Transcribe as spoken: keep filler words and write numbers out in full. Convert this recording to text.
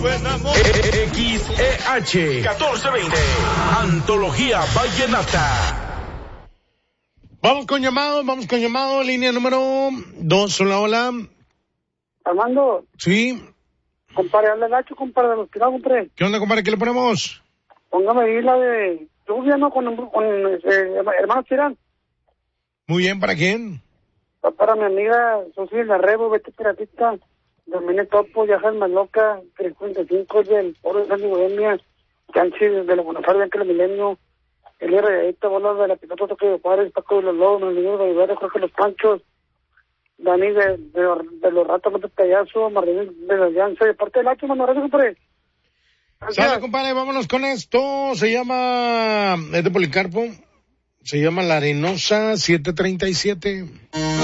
X E H catorce veinte, Antología Vallenata. Vamos con llamado, vamos con llamado, línea número dos, hola, hola. Armando. Sí. Compadre, habla Nacho, compadre, de los tirados, compadre. ¿Qué onda, compadre? ¿Qué le ponemos? Póngame ahí la de lluvia, ¿no? Con, con eh, hermanos Tirán. Muy bien, ¿para quién? Para mi amiga Sofía Larrebo, Vete Piratista, Domine Topo, Yajas Maloca, cincuenta y cinco del Oro de San Bohemia, Canchi de la Bonafide, Ángel Milenio, el Herrerita, Bolas de la Piloto, Toque de Juárez, Paco de los Lobos, Martín de Rivera, Jorge Los Panchos, Dani de, de, de los Ratos, Montes Payaso, Martín de la Alianza, de parte del Hacho, mano, gracias, compadre. Sale, compadre, vámonos con esto. Se llama, es de Policarpo, se llama La Arenosa siete treinta y siete.